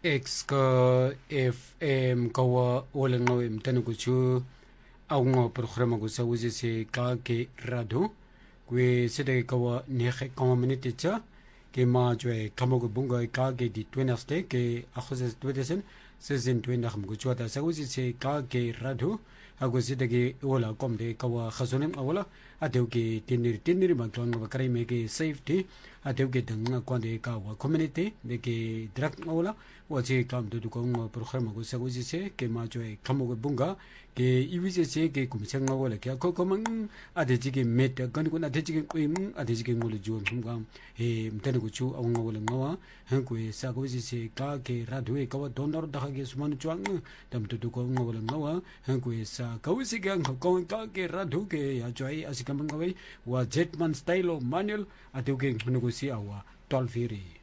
X ka FM kawa wala ngawim tanukuchu au nga programa ko sa uzi se ka ke rado kwe sede kawa nehe kama minute cha ke ma jwe kama ko bunga ka ke di twenaste ke akhose twedesen season 20 kham ko chwata sa uzi se ka ke rado ako sede ke wala komde kawa khasonem awala ateu ke tiniri magtong ba kare me ke safety ateu ke danga kwande ka wa community de ke drak awala waje kam do ko programa ko sa uzi se ke ma jwe kama ko bunga ke iwise se ke kumchang wala ke ko komang adeji ke met kan ko adeji ke kwim adeji ke ngol jo ngam mtene ko chu awang wala ngawa han ko sa ko se ka ke radwe ka wa donor da ke suman chuang dam to ko wala ngawa han ko sa ka wisi ke ko ka ke radu ke ya joi asikam ngawe wa jetman style manual atu ke ngko si awa tolfiri